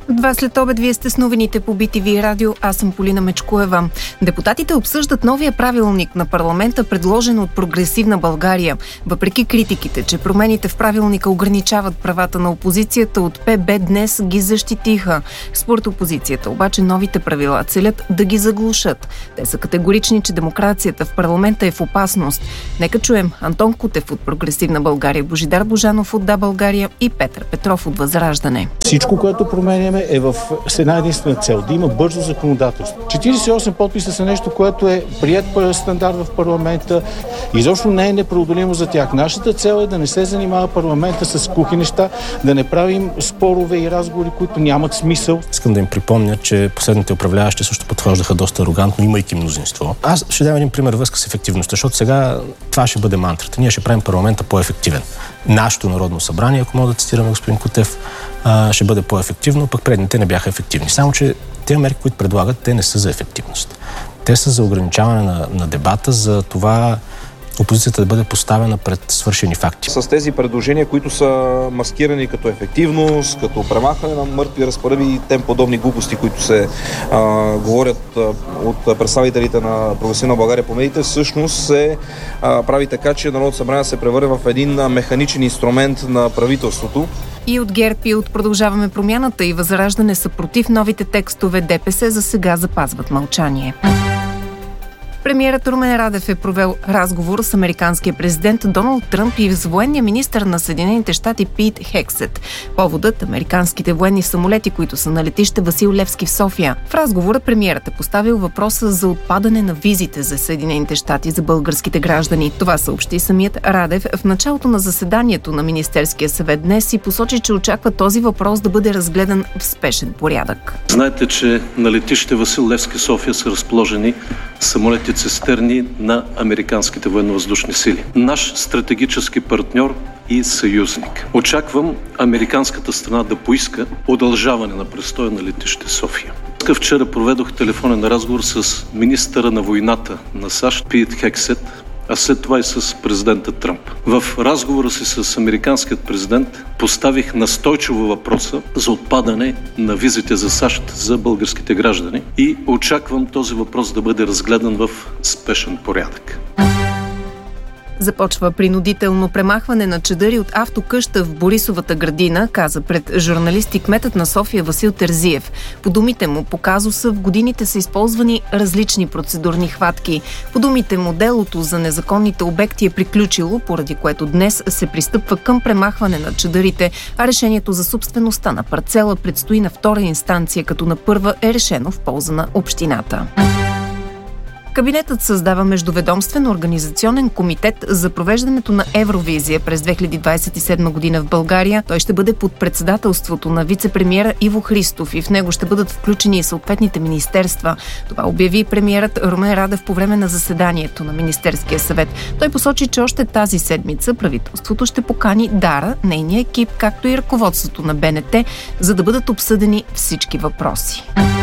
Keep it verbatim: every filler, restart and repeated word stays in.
Два след обед вие сте с новините по Би Ти Ви радио. Аз съм Полина Мечкоева. Депутатите обсъждат новия правилник на парламента, предложен от Прогресивна България. Въпреки критиките, че промените в правилника ограничават правата на опозицията, от П Б днес ги защитиха. Според опозицията обаче новите правила целят да ги заглушат. Те са категорични, че демокрацията в парламента е в опасност. Нека чуем Антон Кутев от Прогресивна България, Божидар Божанов от Да, България и Петър Петров от Възраждане. Всичко, което променяме, е в една единствена цел – да има бързо законодателство. четиридесет и осем подписа са нещо, което е приет стандарт в парламента. Изобщо не е непреодолимо за тях. Нашата цел е да не се занимава парламента с кухи неща, да не правим спорове и разговори, които нямат смисъл. Искам да им припомня, че последните управляващи също подхождаха доста арогантно, имайки мнозинство. Аз ще дам един пример връзка с ефективността, защото сега това ще бъде мантрата. Ние ще правим парламента по-ефективен. Нашето Народно събрание, ако мога да цитираме господин Кутев, ще бъде по-ефективно, пък предните не бяха ефективни. Само че тези мерки, които предлагат, те не са за ефективност. Те са за ограничаване на, на дебата, за това опозицията да бъде поставена пред свършени факти. С тези предложения, които са маскирани като ефективност, като премахване на мъртви разпоредби и тем подобни глупости, които се а, говорят а, от представителите на Прогресивна България по медиите, всъщност се а, прави така, че Народното събрание се превърне в един механичен инструмент на правителството. И от ГЕРБ, и от Продължаваме промяната и Възраждане са против новите текстове. Де Пе Се за сега запазват мълчание. Премиерът Румен Радев е провел разговор с американския президент Доналд Тръмп и с военния министър на Съединените щати Пит Хексет. Поводът – американските военни самолети, които са на летище Васил Левски в София. В разговора премиерът е поставил въпроса за отпадане на визите за Съединените щати за българските граждани. Това съобщи самият Радев в началото на заседанието на Министерския съвет днес и посочи, че очаква този въпрос да бъде разгледан в спешен порядък. Знаете, че на летище Васил Левски София са разположени самолети цистерни на американските военновъздушни сили. Наш стратегически партньор и съюзник. Очаквам американската страна да поиска удължаване на престоя на летище София. Вчера проведох телефонен разговор с министъра на войната на САЩ Пит Хексет, а след това и с президента Тръмп. В разговора си с американският президент поставих настойчиво въпроса за отпадане на визите за САЩ за българските граждани и очаквам този въпрос да бъде разгледан в спешен порядък. Започва принудително премахване на чадъри от автокъща в Борисовата градина, каза пред журналисти кметът на София Васил Терзиев. По думите му, по казуса в годините са използвани различни процедурни хватки. По думите му, делото за незаконните обекти е приключило, поради което днес се пристъпва към премахване на чадърите, а решението за собствеността на парцела предстои на втора инстанция, като на първа е решено в полза на общината. Кабинетът създава междуведомствен организационен комитет за провеждането на Евровизия през две хиляди двадесет и седма година в България. Той ще бъде под председателството на вице-премиера Иво Христов и в него ще бъдат включени и съответните министерства. Това обяви премиерът Румен Радев по време на заседанието на Министерския съвет. Той посочи, че още тази седмица правителството ще покани Дара, нейния екип, както и ръководството на Б Н Т, за да бъдат обсъдени всички въпроси.